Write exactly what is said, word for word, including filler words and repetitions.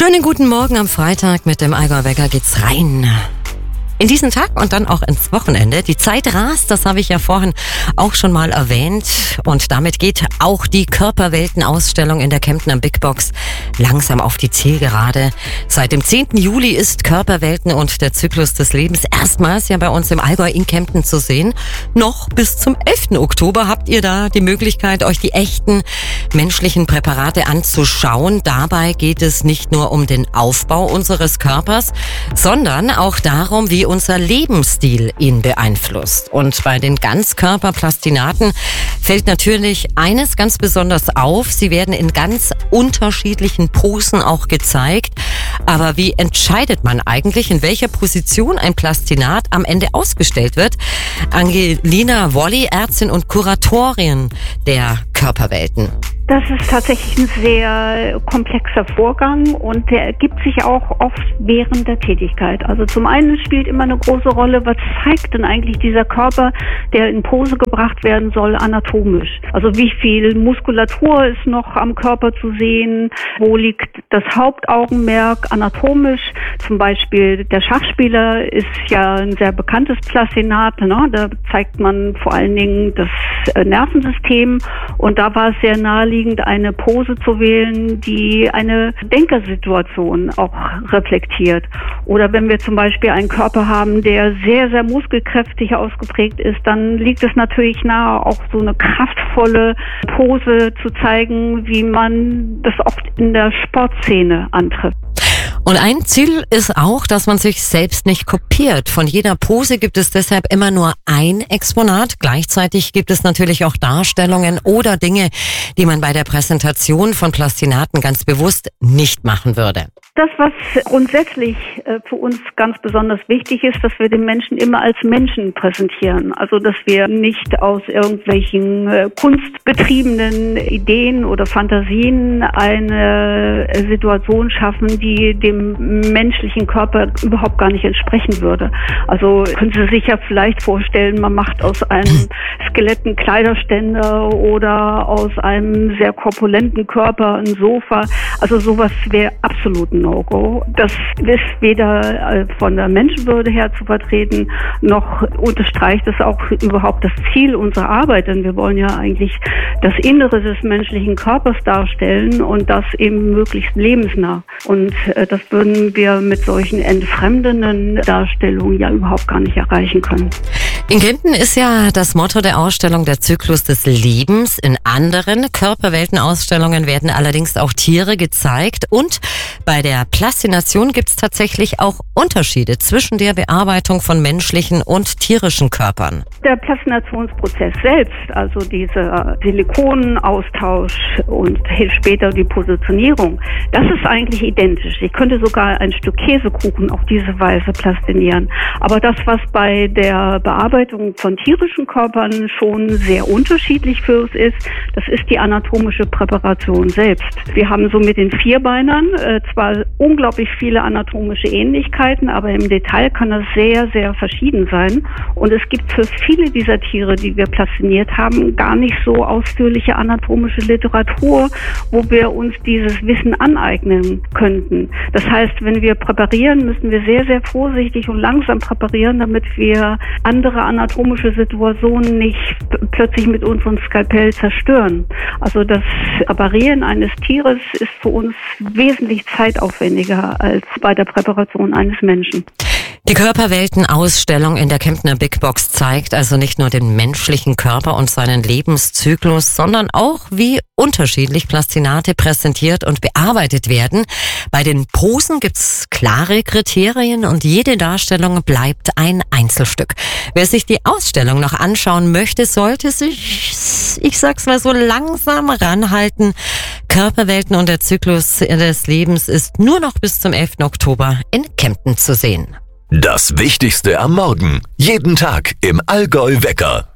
Schönen guten Morgen am Freitag. Mit dem Allgäu Wecker geht's rein in diesen Tag und dann auch ins Wochenende. Die Zeit rast, das habe ich ja vorhin auch schon mal erwähnt. Und damit geht auch die Körperwelten-Ausstellung in der Kemptner Big Box langsam auf die Zielgerade. Seit dem zehnten Juli ist Körperwelten und der Zyklus des Lebens erstmals ja bei uns im Allgäu in Kempten zu sehen. Noch bis zum elften Oktober habt ihr da die Möglichkeit, euch die echten menschlichen Präparate anzuschauen. Dabei geht es nicht nur um den Aufbau unseres Körpers, sondern auch darum, wie unser Lebensstil ihn beeinflusst. Und bei den Ganzkörperplastinaten fällt natürlich eines ganz besonders auf. Sie werden in ganz unterschiedlichen Posen auch gezeigt. Aber wie entscheidet man eigentlich, in welcher Position ein Plastinat am Ende ausgestellt wird? Angelina Wolli, Ärztin und Kuratorin der Körperwelten. Das ist tatsächlich ein sehr komplexer Vorgang und der ergibt sich auch oft während der Tätigkeit. Also zum einen spielt immer eine große Rolle, was zeigt denn eigentlich dieser Körper, der in Pose gebracht werden soll, anatomisch. Also wie viel Muskulatur ist noch am Körper zu sehen, wo liegt das Hauptaugenmerk anatomisch. Zum Beispiel der Schachspieler ist ja ein sehr bekanntes Plastinat, ne? Da zeigt man vor allen Dingen das Nervensystem und da war es sehr naheliegend, eine Pose zu wählen, die eine Denkersituation auch reflektiert. Oder wenn wir zum Beispiel einen Körper haben, der sehr, sehr muskelkräftig ausgeprägt ist, dann liegt es natürlich nahe, auch so eine kraftvolle Pose zu zeigen, wie man das oft in der Sportszene antrifft. Und ein Ziel ist auch, dass man sich selbst nicht kopiert. Von jeder Pose gibt es deshalb immer nur ein Exponat. Gleichzeitig gibt es natürlich auch Darstellungen oder Dinge, die man bei der Präsentation von Plastinaten ganz bewusst nicht machen würde. Das, was grundsätzlich äh, für uns ganz besonders wichtig ist, dass wir den Menschen immer als Menschen präsentieren. Also, dass wir nicht aus irgendwelchen äh, kunstbetriebenen Ideen oder Fantasien eine äh, Situation schaffen, die dem menschlichen Körper überhaupt gar nicht entsprechen würde. Also, können Sie sich ja vielleicht vorstellen, man macht aus einem Skelett einen Kleiderständer oder aus einem sehr korpulenten Körper ein Sofa. Also, sowas wäre absolut ein No-Go. Das ist weder von der Menschenwürde her zu vertreten, noch unterstreicht es auch überhaupt das Ziel unserer Arbeit, denn wir wollen ja eigentlich das Innere des menschlichen Körpers darstellen und das eben möglichst lebensnah. Und das würden wir mit solchen entfremdenden Darstellungen ja überhaupt gar nicht erreichen können. In Kempten ist ja das Motto der Ausstellung der Zyklus des Lebens. In anderen Körperweltenausstellungen werden allerdings auch Tiere gezeigt und bei der Plastination gibt es tatsächlich auch Unterschiede zwischen der Bearbeitung von menschlichen und tierischen Körpern. Der Plastinationsprozess selbst, also dieser Silikonenaustausch und später die Positionierung, das ist eigentlich identisch. Ich könnte sogar ein Stück Käsekuchen auf diese Weise plastinieren. Aber das, was bei der Bearbeitung von tierischen Körpern schon sehr unterschiedlich für uns ist, das ist die anatomische Präparation selbst. Wir haben so mit den Vierbeinern äh, zwar unglaublich viele anatomische Ähnlichkeiten, aber im Detail kann das sehr, sehr verschieden sein. Und es gibt für viele dieser Tiere, die wir plastiniert haben, gar nicht so ausführliche anatomische Literatur, wo wir uns dieses Wissen aneignen könnten. Das heißt, wenn wir präparieren, müssen wir sehr, sehr vorsichtig und langsam präparieren, damit wir andere anatomische Situationen nicht plötzlich mit unserem Skalpell zerstören. Also das Präparieren eines Tieres ist für uns wesentlich zeitaufwendiger als bei der Präparation eines Menschen. Die Körperwelten-Ausstellung in der Kemptner Big Box zeigt also nicht nur den menschlichen Körper und seinen Lebenszyklus, sondern auch, wie unterschiedlich Plastinate präsentiert und bearbeitet werden. Bei den Posen gibt's klare Kriterien und jede Darstellung bleibt ein Einzelstück. Wer sich die Ausstellung noch anschauen möchte, sollte sich, ich sag's mal so, langsam ranhalten. Körperwelten und der Zyklus des Lebens ist nur noch bis zum elften Oktober in Kempten zu sehen. Das Wichtigste am Morgen. Jeden Tag im Allgäu Wecker.